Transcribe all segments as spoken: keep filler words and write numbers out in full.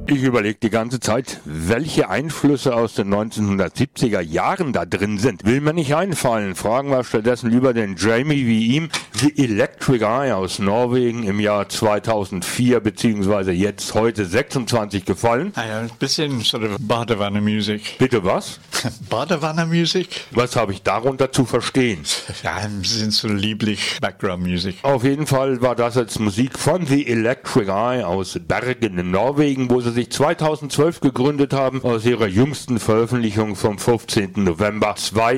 Ich überlege die ganze Zeit, welche Einflüsse aus den neunzehnhundertsiebziger Jahren da drin sind. Will mir nicht einfallen. Fragen wir stattdessen lieber den Jamie wie ihm. The Electric Eye aus Norwegen im Jahr zweitausendvier, beziehungsweise jetzt heute sechsundzwanzig gefallen. Ah ja, ein bisschen sort of Badewanne-Musik. Bitte was? Badewanne-Musik? Was habe ich darunter zu verstehen? Ja, ein bisschen so lieblich Background-Musik. Auf jeden Fall war das jetzt Musik von The Electric Eye aus Bergen in Norwegen, wo sie sich zweitausendzwölf gegründet haben, aus ihrer jüngsten Veröffentlichung vom fünfzehnten November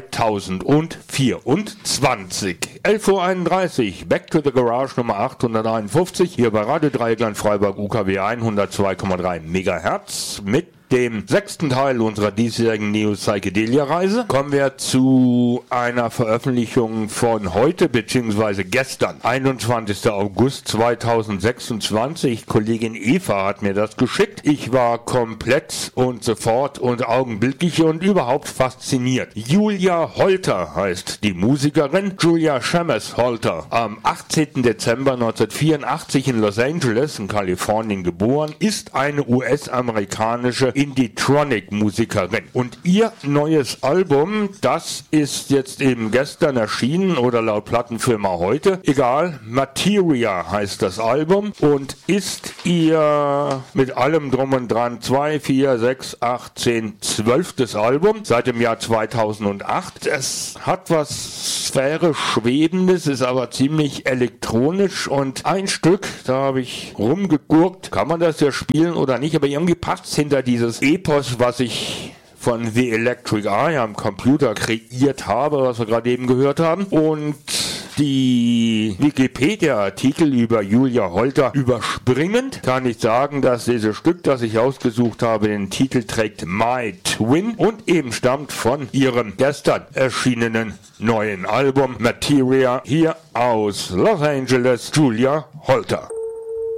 zweitausendvierundzwanzig. elf Uhr einunddreißig, Back to the Garage Nummer achthunderteinundfünfzig, hier bei Radio Dreieckland Freiburg U K W hundertzwei Komma drei Megahertz mit dem sechsten Teil unserer diesjährigen Neo-Psychedelia-Reise kommen wir zu einer Veröffentlichung von heute bzw. gestern, einundzwanzigster August zweitausendsechsundzwanzig. Kollegin Eva hat mir das geschickt. Ich war komplett und sofort und augenblicklich und überhaupt fasziniert. Julia Holter heißt die Musikerin. Julia Shamus Holter, am achtzehnten Dezember neunzehnhundertvierundachtzig in Los Angeles in Kalifornien geboren, ist eine U S-amerikanische Indie-Tronic-Musikerin. Und ihr neues Album, das ist jetzt eben gestern erschienen oder laut Plattenfirma heute, egal, Materia heißt das Album und ist ihr mit allem drum und dran zwei, vier, sechs, acht, zehn, zwölftes Album seit dem Jahr zweitausendacht. Es hat was sphärisch Schwebendes, ist aber ziemlich elektronisch und ein Stück, da habe ich rumgegurkt, kann man das ja spielen oder nicht, aber irgendwie passt es hinter dieses Epos, was ich von The Electric Eye am Computer kreiert habe, was wir gerade eben gehört haben. Und die Wikipedia-Artikel über Julia Holter überspringend kann ich sagen, dass dieses Stück, das ich ausgesucht habe, den Titel trägt My Twin und eben stammt von ihrem gestern erschienenen neuen Album Materia, hier aus Los Angeles, Julia Holter.